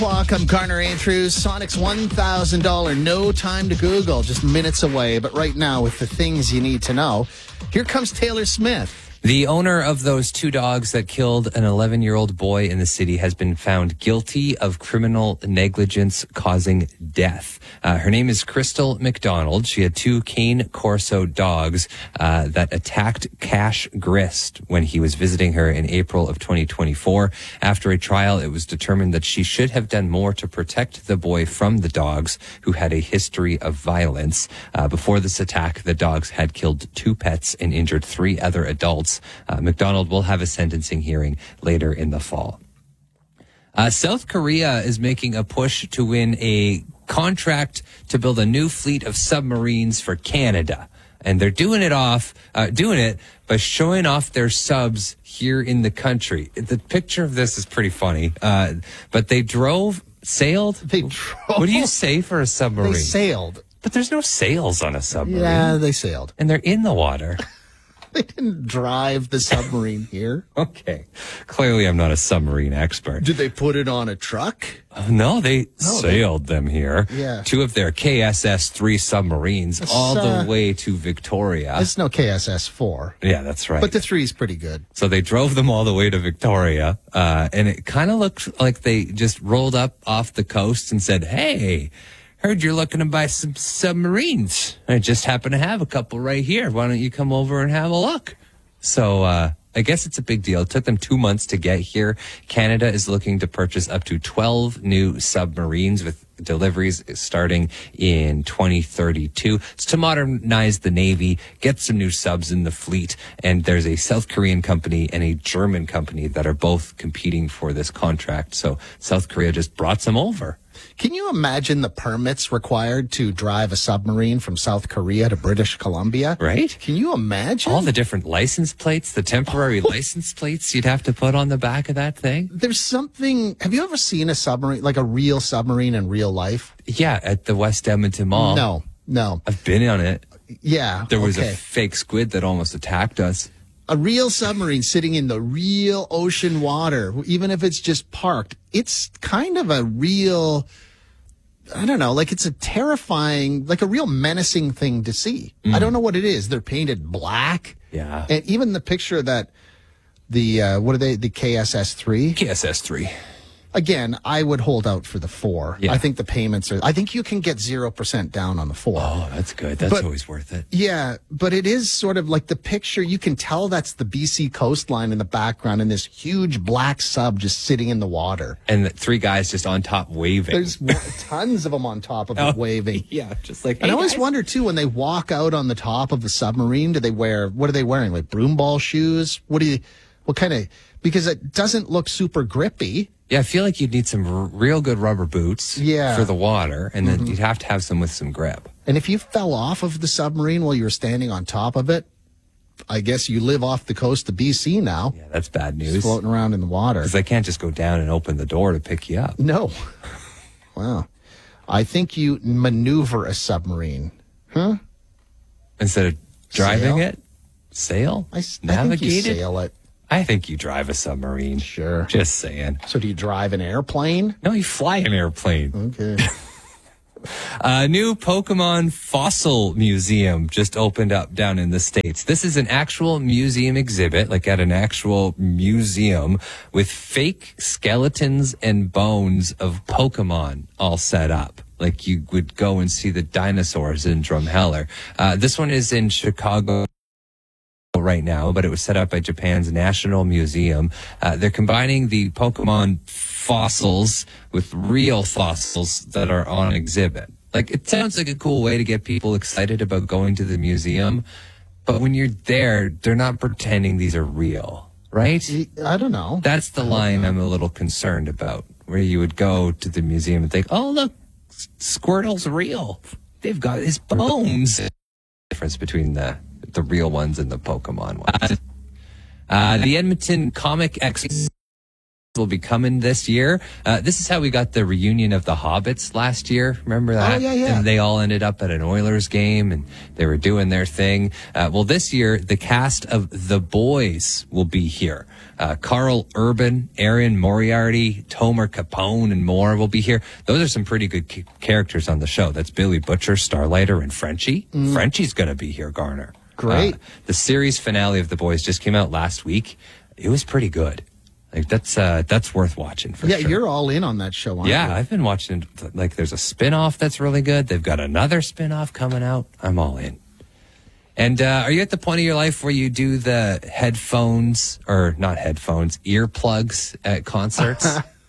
I'm Garner Andrews. Sonic's $1,000 no time to Google, just minutes away. But right now, with the things you need to know, here comes Taylor Smith. The owner of those two dogs that killed an 11-year-old boy in the city has been found guilty of criminal negligence causing death. Her name is Crystal McDonald. She had two Cane Corso dogs that attacked Cash Grist when he was visiting her in April of 2024. After a trial, it was determined that she should have done more to protect the boy from the dogs, who had a history of violence. Before this attack, the dogs had killed two pets and injured three other adults. McDonald will have a sentencing hearing later in the fall. South Korea is making a push to win a contract to build a new fleet of submarines for Canada. And they're doing it by showing off their subs here in the country. The picture of this is pretty funny. But they sailed? They drove. What do you say for a submarine? They sailed. But there's no sails on a submarine. Yeah, they sailed. And they're in the water. They didn't drive the submarine here. Okay. Clearly, I'm not a submarine expert. Did they put it on a truck? No, they sailed them here. Yeah. Two of their KSS-3 submarines all the way to Victoria. It's no KSS-4. Yeah, that's right. But the 3's pretty good. So they drove them all the way to Victoria, and it kind of looked like they just rolled up off the coast and said, "Hey, heard you're looking to buy some submarines. I just happen to have a couple right here. Why don't you come over and have a look?" So I guess it's a big deal. It took them 2 months to get here. Canada is looking to purchase up to 12 new submarines, with deliveries starting in 2032. It's to modernize the Navy, get some new subs in the fleet. And there's a South Korean company and a German company that are both competing for this contract. So South Korea just brought some over. Can you imagine the permits required to drive a submarine from South Korea to British Columbia? Right? Can you imagine? All the different license plates, the temporary license plates you'd have to put on the back of that thing. There's something. Have you ever seen a submarine, like a real submarine in real life? Yeah, at the West Edmonton Mall. No. I've been on it. Yeah. There was a fake squid that almost attacked us. A real submarine sitting in the real ocean water, even if it's just parked, it's kind of a real, I don't know, like it's a terrifying, like a real menacing thing to see. I don't know what it is. They're painted black. Yeah. And even the picture that the KSS-3? KSS-3. Again, I would hold out for the 4. Yeah. I think the payments I think you can get 0% down on the 4. Oh, that's good. That's always worth it. Yeah, but it is sort of like the picture. You can tell that's the BC coastline in the background and this huge black sub just sitting in the water. And the 3 guys just on top waving. There's tons of them on top of it waving. Yeah, just like, and I always wonder, too, when they walk out on the top of the submarine, what are they wearing? Like broomball shoes? Because it doesn't look super grippy. Yeah, I feel like you'd need some real good rubber boots for the water, and then you'd have to have some with some grip. And if you fell off of the submarine while you were standing on top of it, I guess you live off the coast of BC now. Yeah, that's bad news. Just floating around in the water. Because they can't just go down and open the door to pick you up. No. Wow. I think you maneuver a submarine. Huh? Instead of driving it? Sail? Navigate think you sail it. I think you drive a submarine. Sure. Just saying. So do you drive an airplane? No, you fly an airplane. Okay. A new Pokemon fossil museum just opened up down in the States. This is an actual museum exhibit, like at an actual museum, with fake skeletons and bones of Pokemon all set up. Like you would go and see the dinosaurs in Drumheller. This one is in Chicago right now, but it was set up by Japan's National Museum. They're combining the Pokemon fossils with real fossils that are on exhibit. Like, it sounds like a cool way to get people excited about going to the museum, but when you're there, they're not pretending these are real, right? I don't know. That's the line I'm a little concerned about, where you would go to the museum and think, oh, look, Squirtle's real. They've got his bones. Difference between the real ones and the Pokemon ones. The Edmonton Comic Expo will be coming this year. This is how we got the reunion of the Hobbits last year. Remember that? Oh, yeah. And they all ended up at an Oilers game and they were doing their thing. Well, this year, the cast of The Boys will be here. Carl Urban, Aaron Moriarty, Tomer Capone, and more will be here. Those are some pretty good characters on the show. That's Billy Butcher, Starlighter, and Frenchie. Frenchie's going to be here, Garner. Great. The series finale of The Boys just came out last week. It was pretty good. Like that's worth watching for sure. Yeah, you're all in on that show, aren't you? Yeah, I've been watching. Like, there's a spinoff that's really good. They've got another spinoff coming out. I'm all in. And are you at the point of your life where you do the headphones, or not headphones, earplugs at concerts?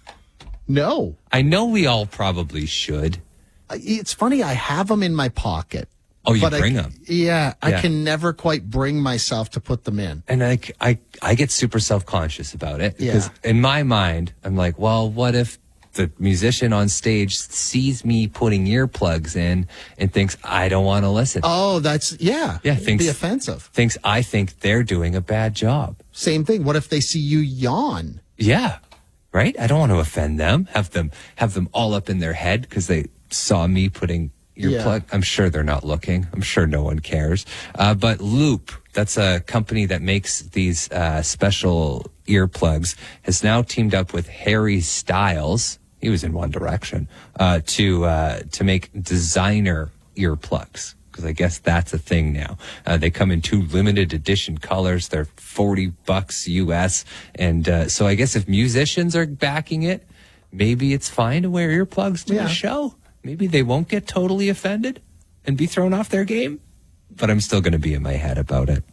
No. I know we all probably should. It's funny, I have them in my pocket. Oh, you bring them? Yeah, I can never quite bring myself to put them in. And I get super self-conscious about it. Because in my mind, I'm like, well, what if the musician on stage sees me putting earplugs in and thinks I don't want to listen? Oh, that's, it'd be offensive. Thinks I think they're doing a bad job. Same thing. What if they see you yawn? Yeah, right? I don't want to offend them, have them all up in their head because they saw me putting earplug. I'm sure they're not looking. I'm sure no one cares. But Loop, that's a company that makes these special earplugs, has now teamed up with Harry Styles. He was in One Direction to make designer earplugs. Because I guess that's a thing now. They come in 2 limited edition colors. They're $40 US. And so I guess if musicians are backing it, maybe it's fine to wear earplugs to a show. Maybe they won't get totally offended and be thrown off their game. But I'm still going to be in my head about it.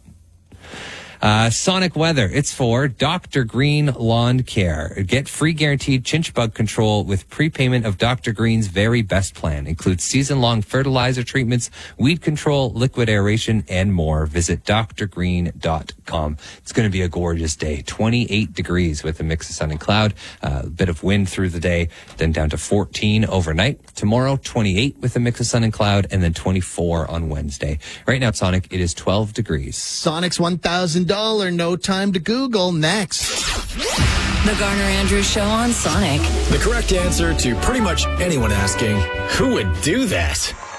Sonic weather. It's for Dr. Green Lawn Care. Get free guaranteed chinch bug control with prepayment of Dr. Green's very best plan. Includes season-long fertilizer treatments, weed control, liquid aeration, and more. Visit drgreen.com. It's going to be a gorgeous day. 28 degrees with a mix of sun and cloud. A bit of wind through the day, then down to 14 overnight. Tomorrow, 28 with a mix of sun and cloud, and then 24 on Wednesday. Right now at Sonic, it is 12 degrees. Sonic's $1,000 no time to Google next. The Garner Andrews Show on Sonic. The correct answer to pretty much anyone asking, who would do that?